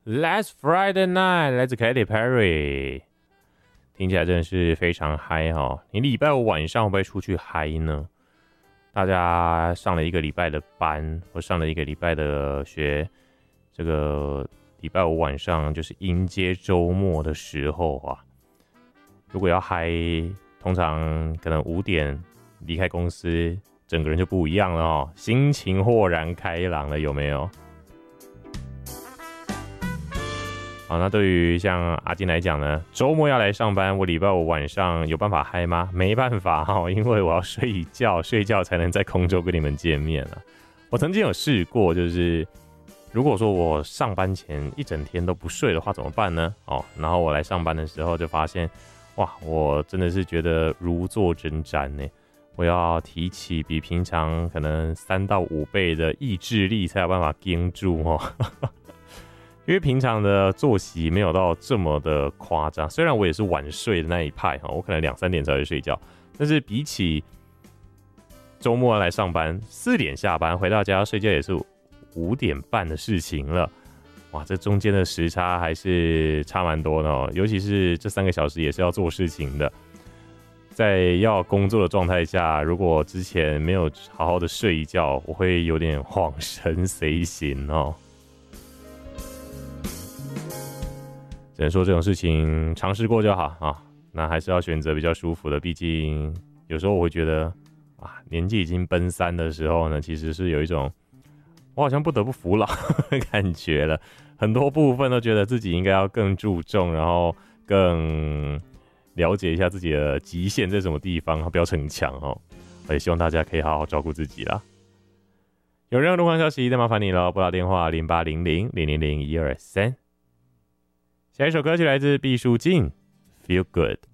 Last Friday Night 来自 Katy Perry， 听起来真的是非常嗨哦。你礼拜五晚上会不会出去嗨呢？大家上了一个礼拜的班，或上了一个礼拜的学，这个礼拜五晚上就是迎接周末的时候啊。如果要嗨，通常可能5点离开公司，整个人就不一样了哦，心情豁然开朗了，有没有？好，那对于像阿金来讲呢，周末要来上班，我礼拜五晚上有办法嗨吗？没办法哈，因为我要睡觉，睡觉才能在空中跟你们见面啊。我曾经有试过，就是如果说我上班前一整天都不睡的话，怎么办呢？哦，然后我来上班的时候就发现，哇，我真的是觉得如坐针毡呢。我要提起比平常可能3到5倍的意志力，才有办法盯住哦。因为平常的作息没有到这么的夸张，虽然我也是晚睡的那一派，我可能2、3点才会睡觉，但是比起周末来上班4点下班回到家睡觉也是5点半的事情了，哇，这中间的时差还是差蛮多的哦，尤其是这3个小时也是要做事情的，在要工作的状态下，如果之前没有好好的睡一觉，我会有点恍神随行哦。只能说这种事情尝试过就好啊，那还是要选择比较舒服的，毕竟有时候我会觉得啊，年纪已经奔3的时候呢，其实是有一种我好像不得不服老的感觉了，很多部分都觉得自己应该要更注重，然后更了解一下自己的极限在什么地方，不要逞强哦。我也希望大家可以好好照顾自己啦。有任何路况消息，再麻烦你了，拨打电话0800000123。下一首歌曲来自毕书尽 ，Feel Good。